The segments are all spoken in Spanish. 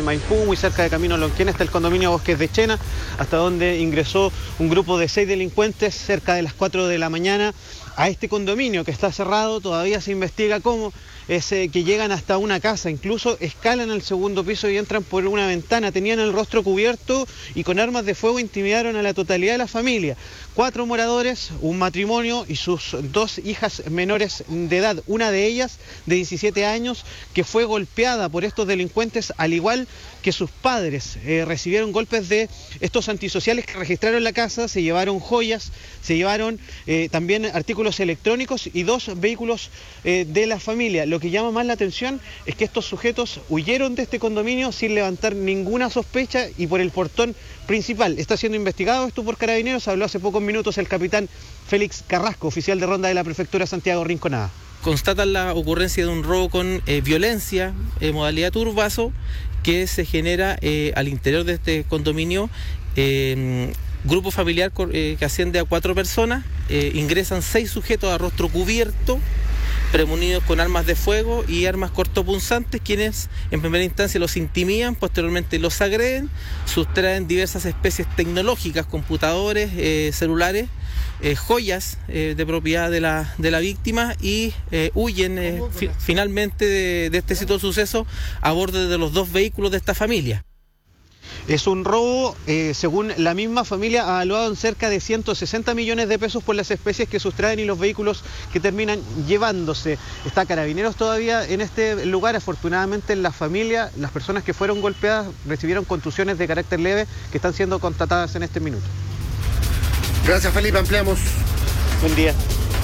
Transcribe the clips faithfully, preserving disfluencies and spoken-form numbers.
Maipú, muy cerca de Camino Lonquén, está el condominio Bosques de Chena, hasta donde ingresó un grupo de seis delincuentes cerca de las cuatro de la mañana a este condominio que está cerrado. Todavía se investiga cómo. Es eh, que llegan hasta una casa, incluso escalan al segundo piso y entran por una ventana. Tenían el rostro cubierto y con armas de fuego intimidaron a la totalidad de la familia. Cuatro moradores, un matrimonio y sus dos hijas menores de edad. Una de ellas de diecisiete años que fue golpeada por estos delincuentes, al igual que sus padres. Eh, recibieron golpes de estos antisociales que registraron la casa, se llevaron joyas, se llevaron eh, también artículos electrónicos y dos vehículos eh, de la familia. Lo que llama más la atención es que estos sujetos huyeron de este condominio sin levantar ninguna sospecha y por el portón principal. Está siendo investigado esto por Carabineros. Habló hace pocos minutos el capitán Félix Carrasco, oficial de ronda de la prefectura Santiago Rinconada. Constatan la ocurrencia de un robo con eh, violencia, eh, modalidad turbazo, que se genera eh, al interior de este condominio. Eh, grupo familiar eh, que asciende a cuatro personas, eh, ingresan seis sujetos a rostro cubierto, premunidos con armas de fuego y armas cortopunzantes, quienes en primera instancia los intimidan, posteriormente los agreden, sustraen diversas especies tecnológicas, computadores, eh, celulares, eh, joyas eh, de propiedad de la, de la víctima y eh, huyen eh, fi- finalmente de, de este sitio de suceso a bordo de los dos vehículos de esta familia. Es un robo, eh, según la misma familia, evaluado en cerca de ciento sesenta millones de pesos por las especies que sustraen y los vehículos que terminan llevándose. Está Carabineros todavía en este lugar. Afortunadamente la familia, las personas que fueron golpeadas recibieron contusiones de carácter leve que están siendo constatadas en este minuto. Gracias, Felipe, ampliamos. Buen día.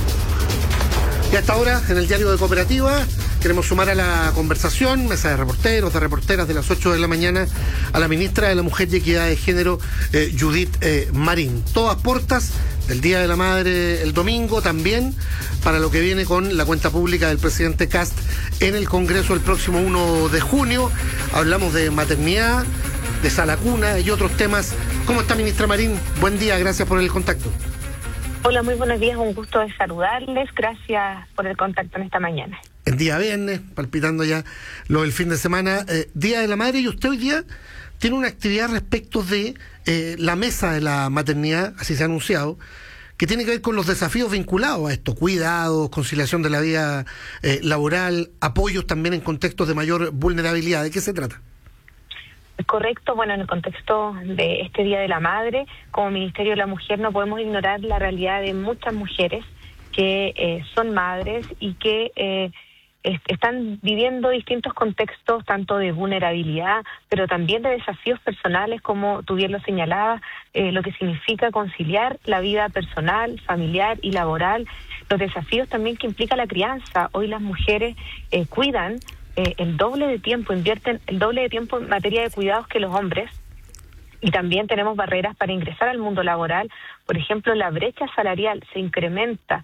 Y hasta ahora, en el diario de Cooperativa, queremos sumar a la conversación, mesa de reporteros, de reporteras de las ocho de la mañana, a la ministra de la Mujer y Equidad de Género, eh, Judith eh, Marín. Todas portas del Día de la Madre el domingo, también para lo que viene con la cuenta pública del presidente Kast en el Congreso el próximo uno de junio. Hablamos de maternidad, de sala cuna y otros temas. ¿Cómo está, ministra Marín? Buen día, gracias por el contacto. Hola, muy buenos días, un gusto de saludarles, gracias por el contacto en esta mañana. El día viernes, palpitando ya lo del fin de semana, eh, Día de la Madre, y usted hoy día tiene una actividad respecto de eh, la mesa de la maternidad, así se ha anunciado, que tiene que ver con los desafíos vinculados a esto, cuidados, conciliación de la vida eh, laboral, apoyos también en contextos de mayor vulnerabilidad. ¿De qué se trata? Correcto, bueno, en el contexto de este Día de la Madre, como Ministerio de la Mujer no podemos ignorar la realidad de muchas mujeres que eh, son madres y que eh, est- están viviendo distintos contextos, tanto de vulnerabilidad, pero también de desafíos personales, como tú bien lo señalabas, eh, lo que significa conciliar la vida personal, familiar y laboral, los desafíos también que implica la crianza. Hoy las mujeres eh, cuidan Eh, el doble de tiempo, invierten el doble de tiempo en materia de cuidados que los hombres, y también tenemos barreras para ingresar al mundo laboral. Por ejemplo, la brecha salarial se incrementa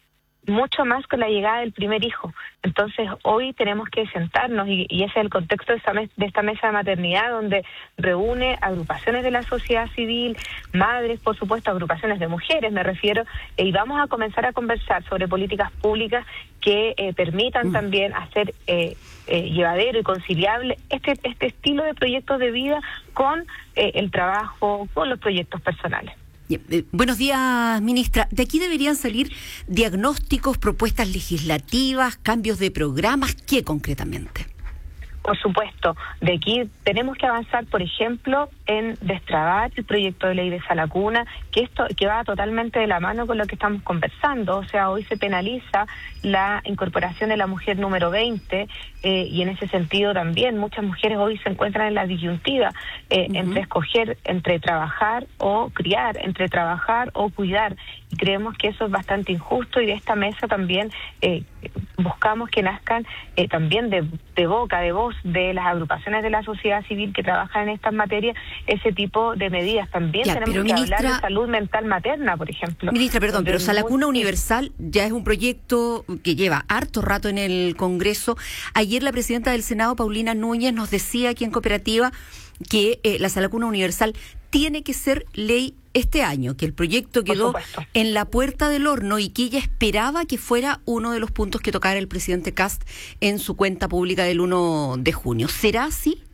mucho más con la llegada del primer hijo. Entonces hoy tenemos que sentarnos y, y ese es el contexto de esta, mes, de esta mesa de maternidad, donde reúne agrupaciones de la sociedad civil, madres, por supuesto, agrupaciones de mujeres, me refiero, eh, y vamos a comenzar a conversar sobre políticas públicas que eh, permitan mm. también hacer eh, eh, llevadero y conciliable este, este estilo de proyectos de vida con eh, el trabajo, con los proyectos personales. Eh, buenos días, ministra. De aquí deberían salir diagnósticos, propuestas legislativas, cambios de programas. ¿Qué concretamente? Por supuesto, de aquí tenemos que avanzar, por ejemplo, en destrabar el proyecto de ley de sala cuna, que esto que va totalmente de la mano con lo que estamos conversando. O sea, hoy se penaliza la incorporación de la mujer número veinte, eh, y en ese sentido también muchas mujeres hoy se encuentran en la disyuntiva eh, uh-huh. entre escoger entre trabajar o criar, entre trabajar o cuidar. Y creemos que eso es bastante injusto, y de esta mesa también eh, buscamos que nazcan eh, también de, de boca, de voz de las agrupaciones de la sociedad civil que trabajan en estas materias, ese tipo de medidas. También ya, tenemos que ministra, hablar de salud mental materna, por ejemplo. Ministra, perdón, pero Sala Cuna Universal ya es un proyecto que lleva harto rato en el Congreso. Ayer la presidenta del Senado, Paulina Núñez, nos decía aquí en Cooperativa que eh, la Sala Cuna Universal tiene que ser ley este año, que el proyecto quedó en la puerta del horno y que ella esperaba que fuera uno de los puntos que tocara el presidente Kast en su cuenta pública del uno de junio. ¿Será así?